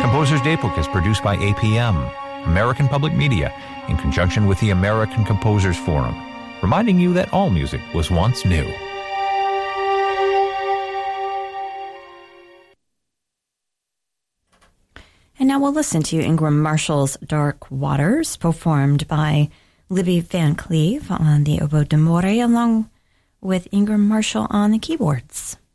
Composer's Daybook is produced by APM, American Public Media, in conjunction with the American Composers Forum, reminding you that all music was once new. And now we'll listen to Ingram Marshall's Dark Waters, performed by Libby Van Cleve on the oboe d'amore, along with Ingram Marshall on the keyboards.